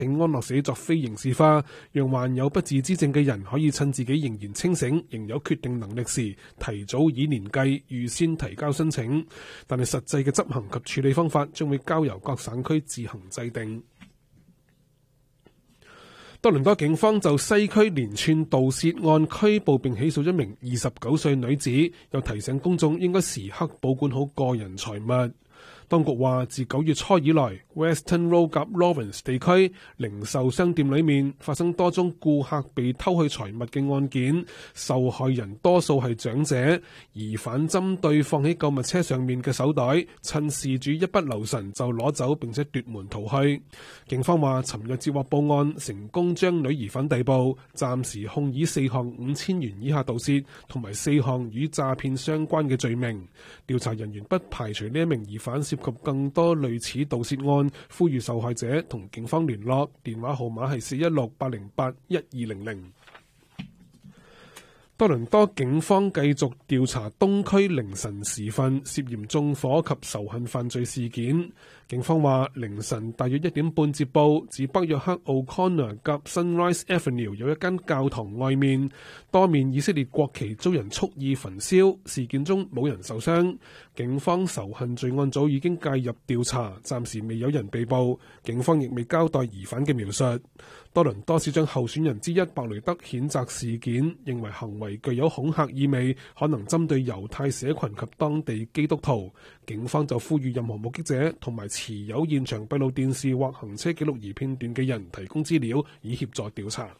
警安樂死作非刑事化，讓患有不治之症嘅人可以趁自己仍然清醒、仍有決定能力時，提早以年計預先提交申請。但係實際嘅執行及處理方法將會交由各省區自行制定。多倫多警方就西區連串盜竊案拘捕並起訴一名29歲女子，又提醒公眾應該時刻保管好個人財物。當局話，自9月初以來 ，Western Road 及 Lawrence 地區零售商店裏面發生多宗顧客被偷去財物嘅案件，受害人多數係長者，疑犯針對放喺購物車上面嘅手袋，趁事主一不留神就攞走並且奪門逃去。警方話，尋日接獲報案，成功將女疑犯逮捕，暫時控以4項5000元以下盜竊同埋4項與詐騙相關嘅罪名。調查人員不排除呢一名疑犯涉及更多類似盜竊案，呼籲受害者同警方聯絡，電話號碼係416-808-1200。多倫多警方繼續調查東區凌晨時分涉嫌縱火及仇恨犯罪事件。警方話，凌晨大約1點半接報，指北約克 O'Connor 及 Sunrise Avenue 有一間教堂外面，多面以色列國旗遭人蓄意焚燒。事件中冇人受傷。警方仇恨罪案組已經介入調查，暫時未有人被捕。警方亦未交代疑犯嘅描述。多倫多市長候選人之一白雷德譴責事件，認為行為具有恐嚇意味，可能針對猶太社群及當地基督徒。警方就呼籲任何目擊者同埋持有現場閉路電視或行車記錄儀片段嘅人提供資料，以協助調查。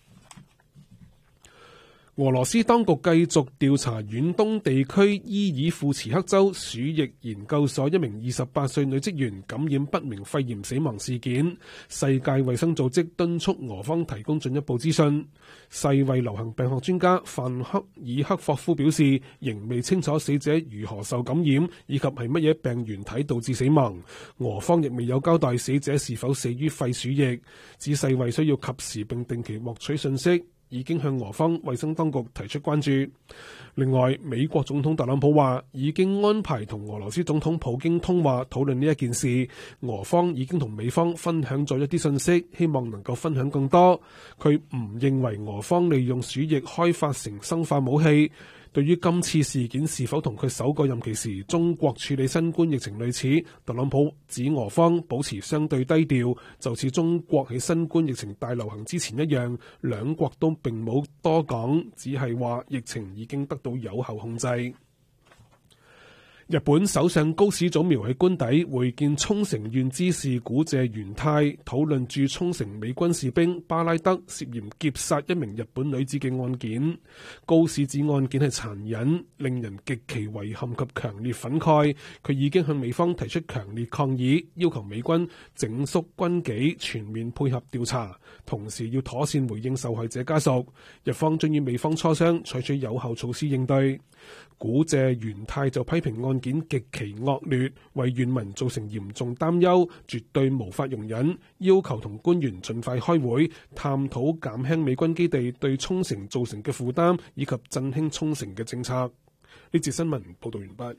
俄羅斯當局繼續調查遠東地區伊爾庫茨克州鼠疫研究所一名28歲女職員感染不明肺炎死亡事件。世界衛生組織敦促俄方提供進一步資訊。世衛流行病學專家范克爾克霍夫表示，仍未清楚死者如何受感染，以及係乜嘢病原體導致死亡。俄方亦未有交代死者是否死於肺鼠疫，指世衛需要及時並定期獲取信息，已經向俄方衛生當局提出關注。另外，美國總統特朗普話已經安排同俄羅斯總統普京通話討論呢一件事。俄方已經同美方分享咗一啲信息，希望能夠分享更多。佢唔認為俄方利用鼠疫開發成生化武器。對於今次事件是否同佢首個任期時中國處理新冠疫情類似，特朗普指俄方保持相對低調，就似中國喺新冠疫情大流行之前一樣，兩國都並冇多講，只係話疫情已經得到有效控制。日本首相高市早苗喺官邸會見沖繩縣知事古謝元太，討論駐沖繩美軍士兵巴拉德涉嫌劫殺一名日本女子嘅案件。高市指案件係殘忍，令人極其遺憾及強烈憤慨。佢已經向美方提出強烈抗議，要求美軍整肅軍紀，全面配合調查，同時要妥善回應受害者家屬。日方將與美方磋商，採取有效措施應對。古謝元太就批評案件極其惡劣，為縣民造成嚴重擔憂，絕對無法容忍，要求同官員盡快開會，探討減輕美軍基地對沖繩造成嘅負擔，以及振興沖繩嘅政策。呢節新聞報道完畢。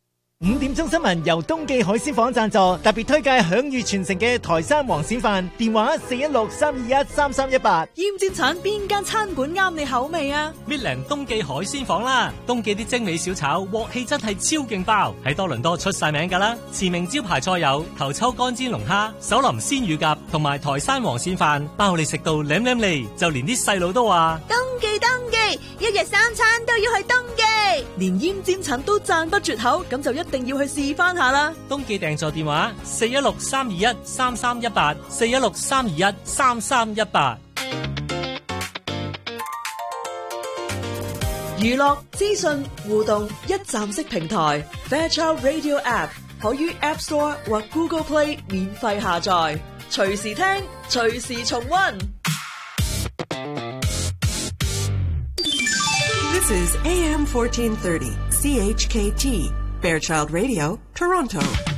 5點鐘新聞由東記海鮮舫贊助，特別推介享譽傳承嘅台山黃鱔飯，電話416-321-3318。 鹽煎橙邊間餐館啱你口味啊？ 搣靚東記海鮮舫啦，東記啲精美小炒鑊氣真係超勁爆，喺多倫多出晒名噶啦。馳名招牌菜有頭抽乾煎龍蝦、手淋鮮乳鴿同埋台山黃鱔飯，包你食到舐舐脷，就連啲細路都話東記，一日3餐都要去東記，連鹽煎橙都讚不絕口，咁就一定要去試翻下啦。 東記訂座電話416-321-3318 416-321-3318。 娛樂資訊互動一站式平台 Fairchild Radio App 可於 App Store 或 Google Play 免費下載，隨時聽，隨時重溫。 This is AM 1430 CHKT Fairchild Radio, Toronto.